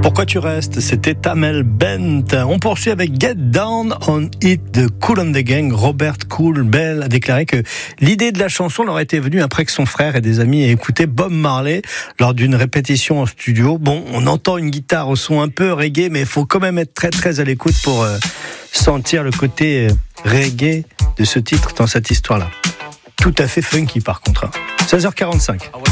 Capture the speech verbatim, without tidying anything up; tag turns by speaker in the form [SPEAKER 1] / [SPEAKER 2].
[SPEAKER 1] Pourquoi tu restes? C'était Tamel Bent. On poursuit avec Get Down on It de Kool and the Gang. Robert Kool Bell a déclaré que l'idée de la chanson leur était venue après que son frère et des amis aient écouté Bob Marley lors d'une répétition en studio. Bon, on entend une guitare au son un peu reggae, mais il faut quand même être très très à l'écoute pour euh, sentir le côté euh, reggae de ce titre dans cette histoire-là. Tout à fait funky par contre. seize heures quarante-cinq.